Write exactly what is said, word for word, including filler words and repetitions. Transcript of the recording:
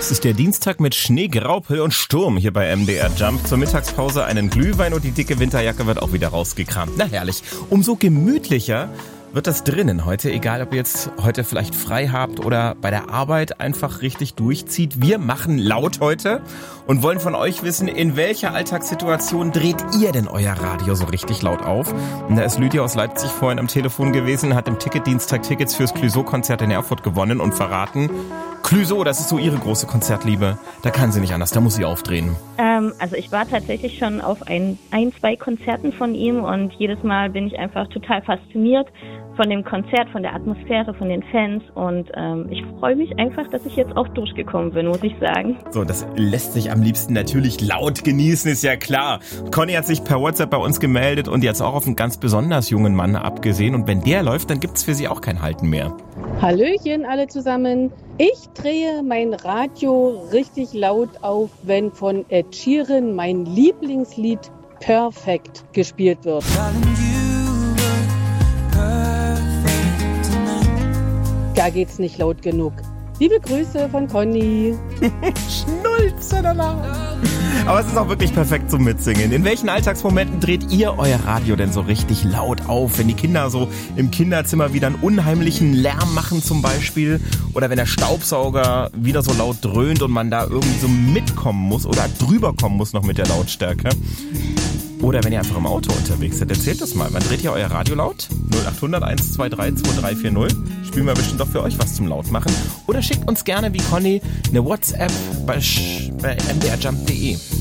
Es ist der Dienstag mit Schnee, Graupel und Sturm hier bei M D R Jump. Zur Mittagspause einen Glühwein und die dicke Winterjacke wird auch wieder rausgekramt. Na herrlich. Umso gemütlicher wird das drinnen heute, egal ob ihr jetzt heute vielleicht frei habt oder bei der Arbeit einfach richtig durchzieht. Wir machen laut heute und wollen von euch wissen, in welcher Alltagssituation dreht ihr denn euer Radio so richtig laut auf? Und da ist Lydia aus Leipzig vorhin am Telefon gewesen, hat im Ticketdienstag Tickets fürs Clouseau-Konzert in Erfurt gewonnen und verraten, Clouseau, das ist so ihre große Konzertliebe. Da kann sie nicht anders, da muss sie aufdrehen. Ähm, also ich war tatsächlich schon auf ein, ein, zwei Konzerten von ihm und jedes Mal bin ich einfach total fasziniert von dem Konzert, von der Atmosphäre, von den Fans und ähm, ich freue mich einfach, dass ich jetzt auch durchgekommen bin, muss ich sagen. So, das lässt sich am liebsten natürlich laut genießen, ist ja klar. Conny hat sich per WhatsApp bei uns gemeldet und jetzt auch auf einen ganz besonders jungen Mann abgesehen und wenn der läuft, dann gibt's für sie auch kein Halten mehr. Hallöchen alle zusammen. Ich drehe mein Radio richtig laut auf, wenn von Ed Sheeran mein Lieblingslied Perfect gespielt wird. Da geht's nicht laut genug. Liebe Grüße von Conny. Schnulze danach. Aber es ist auch wirklich perfekt zum Mitsingen. In welchen Alltagsmomenten dreht ihr euer Radio denn so richtig laut auf? Wenn die Kinder so im Kinderzimmer wieder einen unheimlichen Lärm machen zum Beispiel. Oder wenn der Staubsauger wieder so laut dröhnt und man da irgendwie so mitkommen muss oder drüber kommen muss noch mit der Lautstärke. Oder wenn ihr einfach im Auto unterwegs seid, erzählt das mal. Wann dreht ihr euer Radio laut? null acht hundert eins zwei drei zwei drei vier null. Spielen wir bestimmt doch für euch was zum Lautmachen. Oder schickt uns gerne wie Conny eine WhatsApp bei, bei m d r jump punkt d e.